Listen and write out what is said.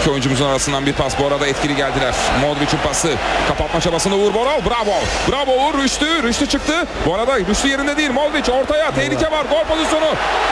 İki oyuncumuzun arasından bir pas. Bu arada etkili geldiler. Modric'in pası. Kapatma çabasında Uğur Boral. Bravo. Bravo Uğur. Rüştü çıktı. Bu arada Rüştü yerinde değil. Modric ortaya. Tehlike var. Gol pozisyonu.